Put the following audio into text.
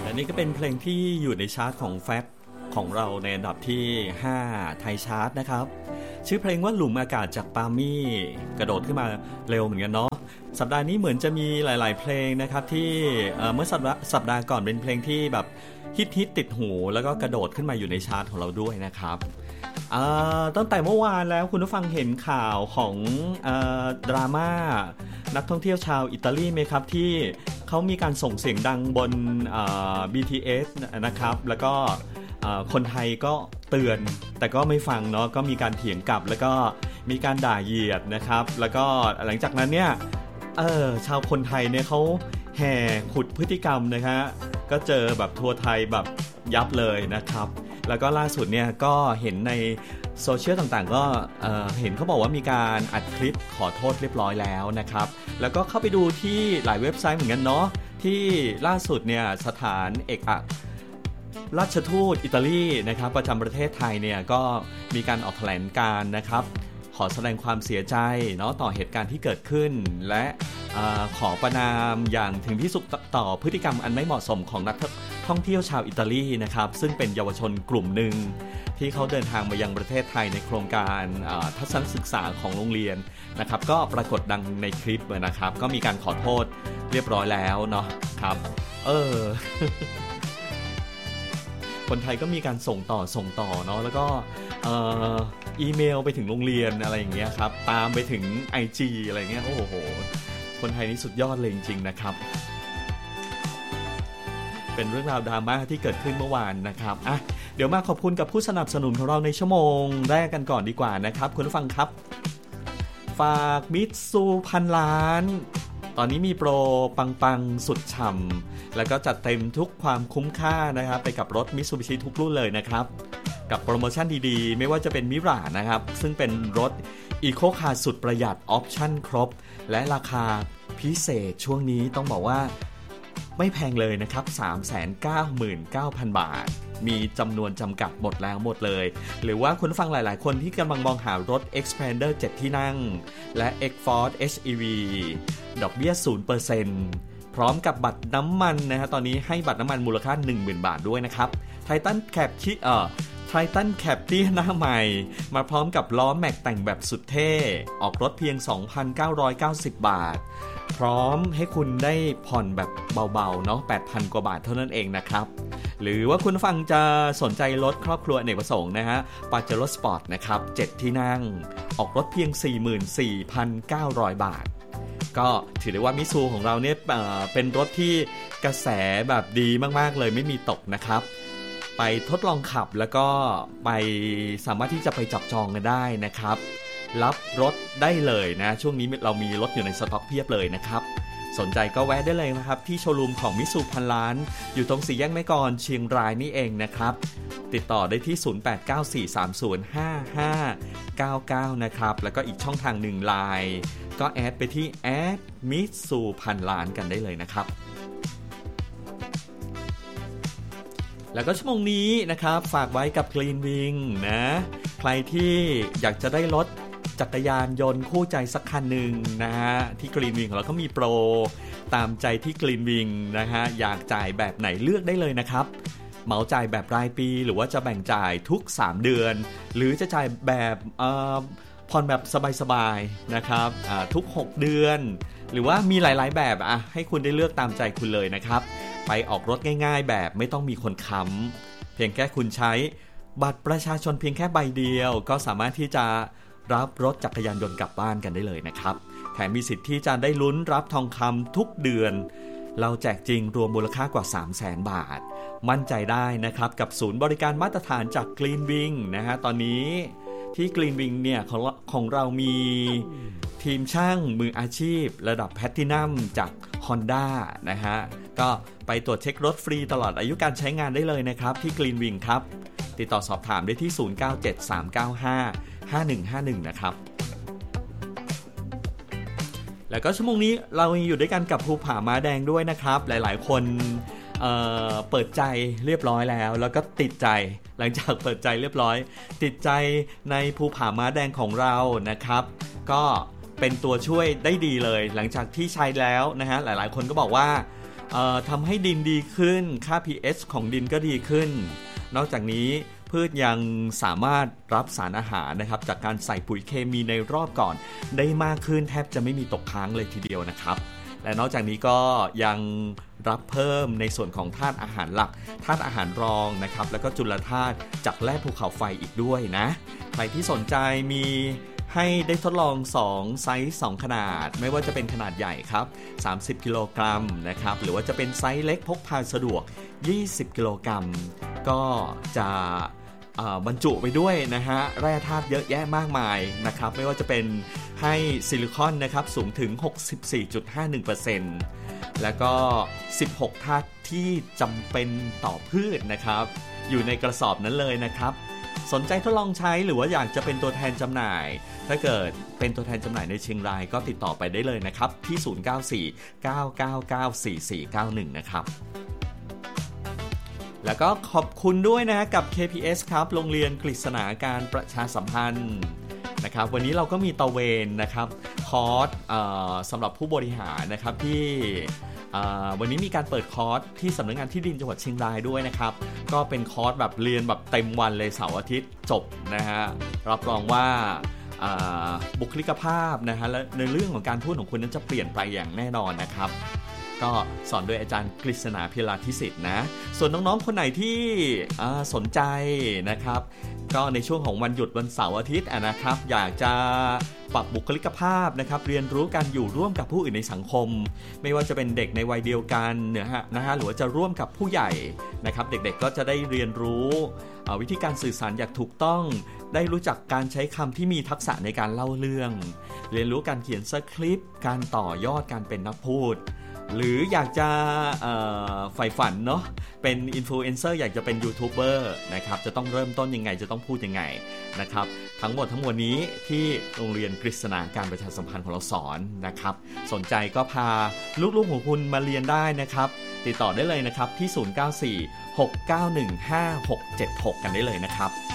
และนี่ก็เป็นเพลงที่อยู่ในชาร์ตของแฟกของเราในอันดับที่5ไทยชาร์ตนะครับชื่อเพลงว่าหลุมอากาศจากปามี่กระโดดขึ้นมาเร็วเหมือนกันเนาะสัปดาห์นี้เหมือนจะมีหลายๆเพลงนะครับที่เมื่อสัปดาห์ก่อนเป็นเพลงที่แบบฮิตติดหูแล้วก็กระโดดขึ้นมาอยู่ในชาร์ตของเราด้วยนะครับตั้งแต่เมื่อวานแล้วคุณผู้ฟังเห็นข่าวของดราม่านักท่องเที่ยวชาวอิตาลีไหมครับที่เขามีการส่งเสียงดังบนBTS นะครับแล้วก็คนไทยก็เตือนแต่ก็ไม่ฟังเนาะก็มีการเถียงกลับแล้วก็มีการด่าเหยียดนะครับแล้วก็หลังจากนั้นเนี่ยชาวคนไทยเนี่ยเขาแห่ขุดพฤติกรรมนะฮะก็เจอแบบทัวร์ไทยแบบยับเลยนะครับแล้วก็ล่าสุดเนี่ยก็เห็นในโซเชียลต่างๆก็เห็นเขาบอกว่ามีการอัดคลิปขอโทษเรียบร้อยแล้วนะครับแล้วก็เข้าไปดูที่หลายเว็บไซต์เหมือนกันเนาะที่ล่าสุดเนี่ยสถานเอกอัครราชทูตอิตาลีนะครับประจำประเทศไทยเนี่ยก็มีการออกแถลงการณ์นะครับขอแสดงความเสียใจเนาะต่อเหตุการณ์ที่เกิดขึ้นและขอประณามอย่างถึงที่สุดต่อพฤติกรรมอันไม่เหมาะสมของนักท่องเที่ยวชาวอิตาลีนะครับซึ่งเป็นเยาวชนกลุ่มหนึ่งที่เขาเดินทางมายังประเทศไทยในโครงการทัศนศึกษาของโรงเรียนนะครับก็ปรากฏดังในคลิปนะครับก็มีการขอโทษเรียบร้อยแล้วเนาะครับคนไทยก็มีการส่งต่อเนาะแล้วก็อีเมลไปถึงโรงเรียนอะไรอย่างเงี้ยครับตามไปถึง IG อะไรเงี้ยโอ้โหคนไทยนี่สุดยอดเลยจริงๆนะครับเป็นเรื่องราวดราม่าที่เกิดขึ้นเมื่อวานนะครับเดี๋ยวมาขอบคุณกับผู้สนับสนุนของเราในชั่วโมงแรกกันก่อนดีกว่านะครับคุณผู้ฟังครับฝากมิตซูพันล้านตอนนี้มีโปรปังสุดฉ่ำแล้วก็จัดเต็มทุกความคุ้มค่านะครับไปกับรถ Mitsubishi ทุกรุ่นเลยนะครับกับโปรโมชั่นดีๆไม่ว่าจะเป็นมิรานะครับซึ่งเป็นรถ Eco Car สุดประหยัดออปชั่นครบและราคาพิเศษช่วงนี้ต้องบอกว่าไม่แพงเลยนะครับ 399,000 บาทมีจำนวนจำกัดหมดแล้วหมดเลยหรือว่าคุณฟังหลายๆคนที่กำลังมองหารถ Xpander 7 ที่นั่งและ X-Force HEV ดอกเบี้ย 0% พร้อมกับบัตรน้ำมันนะฮะตอนนี้ให้บัตรน้ำมันมูลค่า 10,000 บาทด้วยนะครับ Titan Cap ที่Titan Cap ที่หน้าใหม่มาพร้อมกับล้อแม็กแต่งแบบสุดเท่ออกรถเพียง 2,990 บาทพร้อมให้คุณได้ผ่อนแบบเบาๆเนาะ 8,000 กว่าบาทเท่านั้นเองนะครับหรือว่าคุณฟังจะสนใจรถครอบครัวอเนกประสงค์นะฮะ Pajero Sport นะครับ7ที่นั่งออกรถเพียง 44,900 บาทก็ถือได้ว่ามิซูของเราเนี่ยเป็นรถที่กระแสแบบดีมากๆเลยไม่มีตกนะครับไปทดลองขับแล้วก็ไปสามารถที่จะไปจับจองกันได้นะครับรับรถได้เลยนะช่วงนี้เรามีรถอยู่ในสต็อกเพียบเลยนะครับสนใจก็แวะได้เลยนะครับที่โชว์รูมของมิซูพันล้านอยู่ตรงสี่แยกแม่กลเชียงรายนี่เองนะครับติดต่อได้ที่0894305599นะครับแล้วก็อีกช่องทางหนึ่ง LINE ก็แอดไปที่แอดมิซูพันล้านกันได้เลยนะครับแล้วก็ชั่วโมงนี้นะครับฝากไว้กับ Green Wing นะใครที่อยากจะได้รถจักรยานยนต์คู่ใจสักคันหนึ่งนะฮะที่ Green Wing ของเราก็มีโปรตามใจที่ Green Wing นะฮะอยากจ่ายแบบไหนเลือกได้เลยนะครับเหมาจ่ายแบบรายปีหรือว่าจะแบ่งจ่ายทุก3เดือนหรือจะจ่ายแบบผ่อนแบบสบายๆนะครับทุก6เดือนหรือว่ามีหลายๆแบบให้คุณได้เลือกตามใจคุณเลยนะครับไปออกรถง่ายๆแบบไม่ต้องมีคนค้ำเพียงแค่คุณใช้บัตรประชาชนเพียงแค่ใบเดียวก็สามารถที่จะรับรถจักรยานยนต์กลับบ้านกันได้เลยนะครับแถมมีสิทธิ์ที่จะได้ลุ้นรับทองคำทุกเดือนเราแจกจริงรวมมูลค่ากว่า 300,000 บาทมั่นใจได้นะครับกับศูนย์บริการมาตรฐานจาก Green Wing นะฮะตอนนี้ที่ Green Wing เนี่ยของเรามีทีมช่างมืออาชีพระดับแพลทินัมจาก Honda นะฮะก็ไปตรวจเช็ครถฟรีตลอดอายุการใช้งานได้เลยนะครับที่ Green Wing ครับติดต่อสอบถามได้ที่0973955151นะครับแล้วก็ชั่วโมงนี้เราอยู่ด้วยกันกับภูผาม้าแดงด้วยนะครับหลายๆคนเปิดใจเรียบร้อยแล้วก็ติดใจหลังจากเปิดใจเรียบร้อยติดใจในภูผาม้าแดงของเรานะครับก็เป็นตัวช่วยได้ดีเลยหลังจากที่ใช้แล้วนะฮะหลายๆคนก็บอกว่าทำให้ดินดีขึ้นค่า pH ของดินก็ดีขึ้นนอกจากนี้พืชยังสามารถรับสารอาหารนะครับจากการใส่ปุ๋ยเคมีในรอบก่อนได้มากขึ้นแทบจะไม่มีตกค้างเลยทีเดียวนะครับและนอกจากนี้ก็ยังรับเพิ่มในส่วนของธาตุอาหารหลักธาตุอาหารรองนะครับแล้วก็จุลธาตุจากแร่ภูเขาไฟอีกด้วยนะใครที่สนใจมีให้ได้ทดลอง2ไซส์2ขนาดไม่ว่าจะเป็นขนาดใหญ่ครับ30กิโลกรัมนะครับหรือว่าจะเป็นไซส์เล็กพกพาสะดวก20กิโลกรัมก็จะบรรจุไปด้วยนะฮะแร่ธาตุเยอะแยะมากมายนะครับไม่ว่าจะเป็นให้ซิลิคอนนะครับสูงถึง 64.51% แล้วก็16ธาตุที่จำเป็นต่อพืชนะครับอยู่ในกระสอบนั้นเลยนะครับสนใจทดลองใช้หรือว่าอยากจะเป็นตัวแทนจำหน่ายถ้าเกิดเป็นตัวแทนจำหน่ายในเชียงรายก็ติดต่อไปได้เลยนะครับที่0949994491นะครับแล้วก็ขอบคุณด้วยนะกับ KPS ครับโรงเรียนกฤษณาการประชาสัมพันธ์นะครับวันนี้เราก็มีตะเวนนะครับคอร์สสำหรับผู้บริหารนะครับที่วันนี้มีการเปิดคอร์สที่สำนักงานที่ดินจังหวัดเชียงรายด้วยนะครับก็เป็นคอร์สแบบเรียนแบบเต็มวันเลยเสาร์อาทิตย์จบนะฮะรับรองว่าบุคลิกภาพนะฮะและในเรื่องของการพูดของคุณนั้นจะเปลี่ยนไปอย่างแน่นอนนะครับก็สอนโดยอาจารย์กฤษณาพิลาธิสิทธิ์นะส่วนน้องๆคนไหนที่สนใจนะครับก็ในช่วงของวันหยุดวันเสาร์อาทิตย์นะครับอยากจะปรับบุคลิกภาพนะครับเรียนรู้การอยู่ร่วมกับผู้อื่นในสังคมไม่ว่าจะเป็นเด็กในวัยเดียวกันนะฮะหรือว่าจะร่วมกับผู้ใหญ่นะครับเด็กๆก็จะได้เรียนรู้วิธีการสื่อสารอย่างถูกต้องได้รู้จักการใช้คำที่มีทักษะในการเล่าเรื่องเรียนรู้การเขียนสคริปต์การต่อยอดการเป็นนักพูดหรืออยากจะใฝ่ฝันเนาะเป็นอินฟลูเอนเซอร์อยากจะเป็นยูทูบเบอร์นะครับจะต้องเริ่มต้นยังไงจะต้องพูดยังไงนะครับทั้งหมดทั้งมวลนี้ที่โรงเรียนกฤษณาการประชาสัมพันธ์ของเราสอนนะครับสนใจก็พาลูกๆของคุณมาเรียนได้นะครับติดต่อได้เลยนะครับที่0946915676กันได้เลยนะครับ